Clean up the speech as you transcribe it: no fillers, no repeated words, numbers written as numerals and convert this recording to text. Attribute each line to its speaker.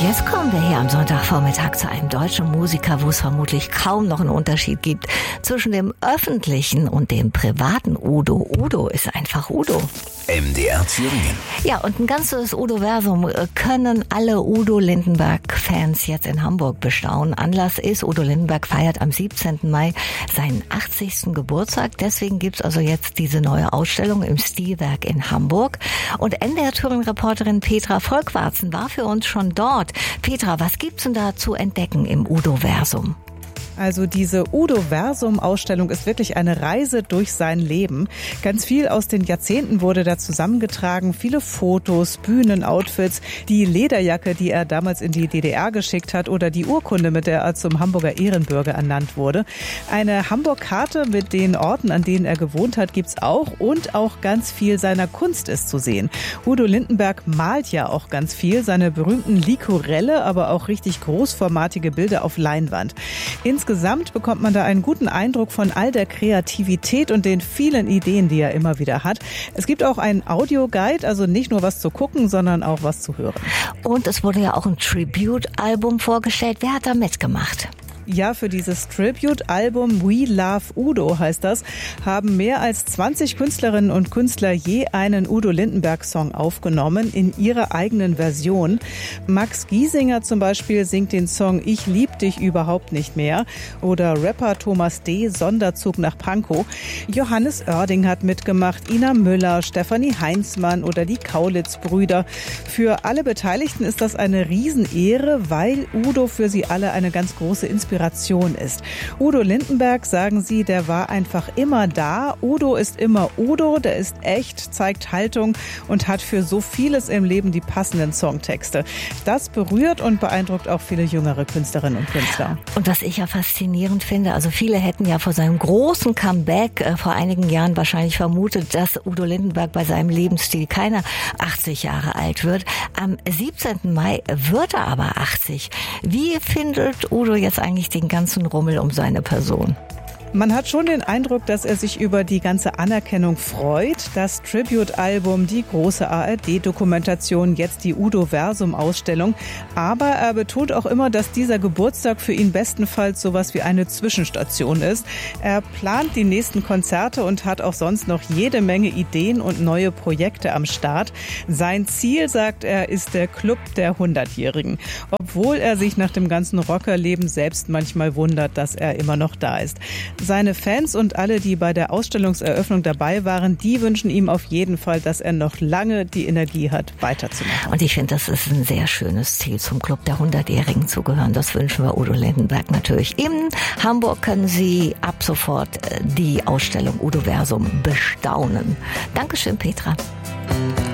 Speaker 1: Jetzt kommen wir hier am Sonntagvormittag zu einem deutschen Musiker, wo es vermutlich kaum noch einen Unterschied gibt zwischen dem öffentlichen und dem privaten Udo. Udo ist einfach Udo.
Speaker 2: MDR Thüringen.
Speaker 1: Ja, und ein ganzes Udo-Versum können alle Udo Lindenberg-Fans jetzt in Hamburg bestaunen. Anlass ist, Udo Lindenberg feiert am 17. Mai seinen 80. Geburtstag. Deswegen gibt's also jetzt diese neue Ausstellung im Stilwerk in Hamburg. Und NDR Thüringen-Reporterin Petra Volkwarzen war für uns schon dort. Petra, was gibt's denn da zu entdecken im Udo-Versum?
Speaker 3: Also diese Udo-Versum-Ausstellung ist wirklich eine Reise durch sein Leben. Ganz viel aus den Jahrzehnten wurde da zusammengetragen. Viele Fotos, Bühnenoutfits, die Lederjacke, die er damals in die DDR geschickt hat oder die Urkunde, mit der er zum Hamburger Ehrenbürger ernannt wurde. Eine Hamburg-Karte mit den Orten, an denen er gewohnt hat, gibt's auch. Und auch ganz viel seiner Kunst ist zu sehen. Udo Lindenberg malt ja auch ganz viel. Seine berühmten Likorelle, aber auch richtig großformatige Bilder auf Leinwand. Insgesamt bekommt man da einen guten Eindruck von all der Kreativität und den vielen Ideen, die er immer wieder hat. Es gibt auch einen Audioguide, also nicht nur was zu gucken, sondern auch was zu hören.
Speaker 1: Und es wurde ja auch ein Tribute-Album vorgestellt. Wer hat da mitgemacht?
Speaker 3: Ja, für dieses Tribute-Album We Love Udo heißt das, haben mehr als 20 Künstlerinnen und Künstler je einen Udo Lindenberg-Song aufgenommen in ihrer eigenen Version. Max Giesinger zum Beispiel singt den Song Ich lieb dich überhaupt nicht mehr oder Rapper Thomas D. Sonderzug nach Pankow. Johannes Oerding hat mitgemacht, Ina Müller, Stefanie Heinzmann oder die Kaulitz-Brüder. Für alle Beteiligten ist das eine Riesenehre, weil Udo für sie alle eine ganz große Inspiration ist. Udo Lindenberg, sagen sie, der war einfach immer da. Udo ist immer Udo, der ist echt, zeigt Haltung und hat für so vieles im Leben die passenden Songtexte. Das berührt und beeindruckt auch viele jüngere Künstlerinnen und Künstler.
Speaker 1: Und was ich ja faszinierend finde, also viele hätten ja vor seinem großen Comeback vor einigen Jahren wahrscheinlich vermutet, dass Udo Lindenberg bei seinem Lebensstil keine 80 Jahre alt wird. Am 17. Mai wird er aber 80. Wie findet Udo jetzt eigentlich den ganzen Rummel um seine Person?
Speaker 3: Man hat schon den Eindruck, dass er sich über die ganze Anerkennung freut. Das Tribute-Album, die große ARD-Dokumentation, jetzt die Udo-Versum-Ausstellung. Aber er betont auch immer, dass dieser Geburtstag für ihn bestenfalls sowas wie eine Zwischenstation ist. Er plant die nächsten Konzerte und hat auch sonst noch jede Menge Ideen und neue Projekte am Start. Sein Ziel, sagt er, ist der Club der 100-Jährigen. Obwohl er sich nach dem ganzen Rockerleben selbst manchmal wundert, dass er immer noch da ist. Seine Fans und alle, die bei der Ausstellungseröffnung dabei waren, die wünschen ihm auf jeden Fall, dass er noch lange die Energie hat, weiterzumachen.
Speaker 1: Und ich finde, das ist ein sehr schönes Ziel, zum Club der 100-Jährigen zu gehören. Das wünschen wir Udo Lindenberg natürlich. In Hamburg können Sie ab sofort die Ausstellung Udo Versum bestaunen. Dankeschön, Petra.